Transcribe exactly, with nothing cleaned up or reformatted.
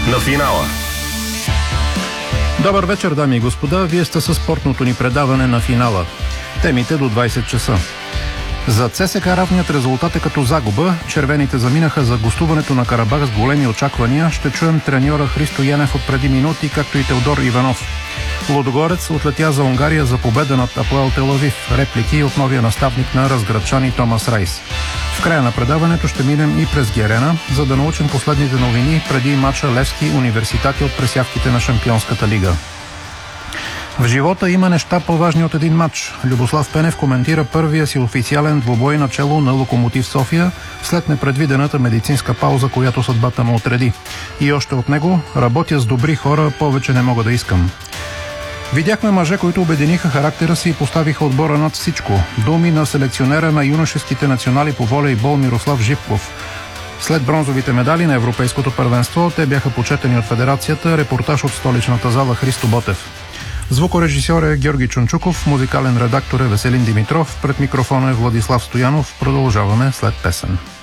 на финала. Добър вечер, дами и господа. Вие сте със спортното ни предаване на финала. Темите до двайсет часа. За ЦСКА равният резултат е като загуба. Червените заминаха за гостуването на Карабах с големи очаквания. Ще чуем треньора Христо Янев от преди минути, както и Теодор Иванов. Лудогорец отлетя за Унгария за победа над Апоел Тел Авив. Реплики от новия наставник на разградчани Томас Райс. В края на предаването ще минем и през Герена, за да научим последните новини преди матча Левски университати от пресявките на Шампионската лига. В живота има неща по-важни от един матч. Любослав Пенев коментира първия си официален двубой начело на Локомотив София след непредвидената медицинска пауза, която съдбата му отреди. И още от него: работя с добри хора, повече не мога да искам. Видяхме мъже, които обединиха характера си и поставиха отбора над всичко. Думи на селекционера на юношеските национали по волейбол Мирослав Живков. След бронзовите медали на Европейското първенство, те бяха почетени от федерацията. Репортаж от столичната зала Христо Ботев. Звукорежисьор е Георги Чунчуков, музикален редактор е Веселин Димитров, пред микрофона е Владислав Стоянов. Продължаваме след песен.